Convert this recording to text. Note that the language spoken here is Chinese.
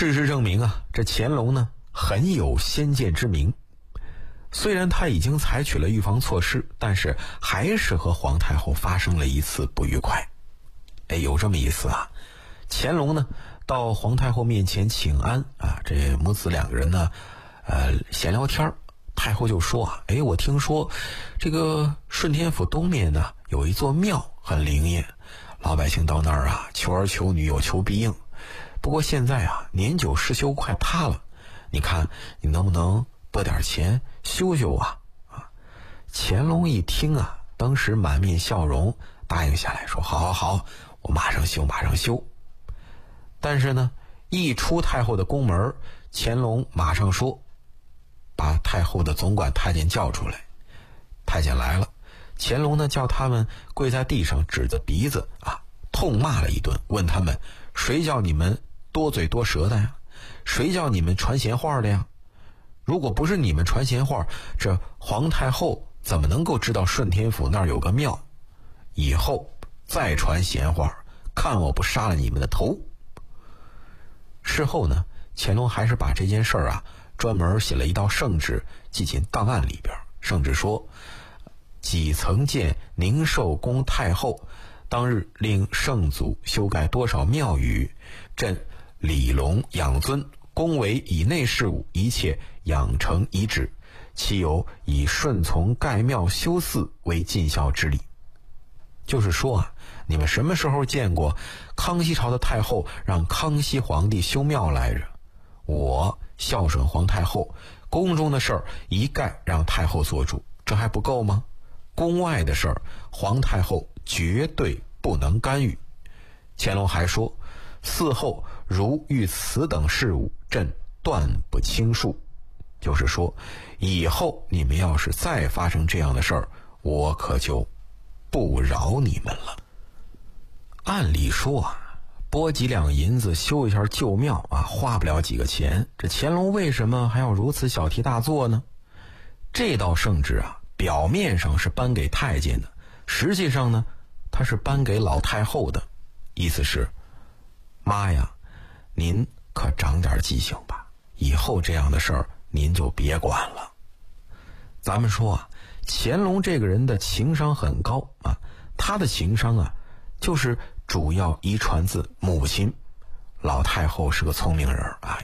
事实证明啊，这乾隆呢很有先见之明。虽然他已经采取了预防措施，但是还是和皇太后发生了一次不愉快。有这么一次啊，乾隆呢到皇太后面前请安啊，这母子两个人呢闲聊天，太后就说啊，我听说这个顺天府东面呢有一座庙很灵验，老百姓到那儿啊求儿求女，有求必应。不过现在啊年久失修快塌了，你看你能不能拨点钱修修啊？乾隆一听啊，当时满面笑容，答应下来说好好好，我马上修马上修。但是呢一出太后的宫门，乾隆马上说把太后的总管太监叫出来。太监来了，乾隆呢叫他们跪在地上，指着鼻子啊痛骂了一顿，问他们谁叫你们多嘴多舌的呀？谁叫你们传闲话的呀？如果不是你们传闲话，这皇太后怎么能够知道顺天府那儿有个庙？以后再传闲话，看我不杀了你们的头。事后呢，乾隆还是把这件事儿啊专门写了一道圣旨，记进档案里边。圣旨说，己曾见宁寿宫太后当日令圣祖修盖多少庙宇，朕礼隆养尊，恭维以内事务，一切养成遗旨，其有以顺从盖庙修寺为尽孝之礼。就是说啊，你们什么时候见过康熙朝的太后让康熙皇帝修庙来着？我孝顺皇太后，宫中的事儿一概让太后做主，这还不够吗？宫外的事儿，皇太后绝对不能干预。乾隆还说，嗣后如遇此等事务，朕断不轻恕。就是说，以后你们要是再发生这样的事儿，我可就不饶你们了。按理说啊，拨几两银子修一下旧庙啊，花不了几个钱，这乾隆为什么还要如此小题大做呢？这道圣旨啊，表面上是颁给太监的，实际上呢，他是颁给老太后的，意思是，妈呀，您可长点记性吧，以后这样的事儿您就别管了。咱们说啊，乾隆这个人的情商很高啊，他的情商啊，就是主要遗传自母亲。老太后是个聪明人啊，